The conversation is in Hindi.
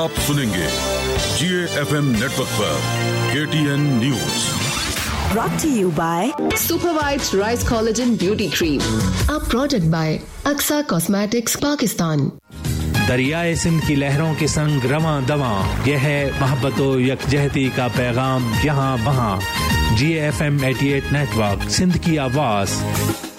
आप सुनेंगे GAFM नेटवर्क पर KTN news. Brought to you by Supervite Rice Collagen Beauty Cream. A product by Aksa Cosmetics, Pakistan. दरियाए Sindh की लहरों के संग रवां दवां, यह है मोहब्बतो यकजहती का पैगाम यहाँ वहाँ। GAFM 88 नेटवर्क, सिंध की आवाज़।